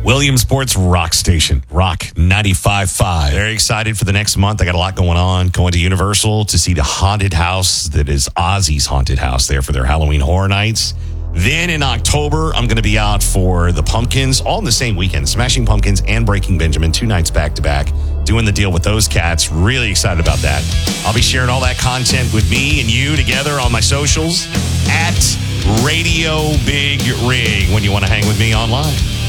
Williamsport's Rock Station, Rock 95.5. Very excited for the next month. I got a lot going on. Going to Universal to see the haunted house that is Ozzy's haunted house there for their Halloween Horror Nights. Then in October, I'm going to be out for the Pumpkins, all in the same weekend. Smashing Pumpkins and Breaking Benjamin, 2 nights back-to-back, doing the deal with those cats. Really excited about that. I'll be sharing all that content with me and you together on my socials at Radio Big Rig when you want to hang with me online.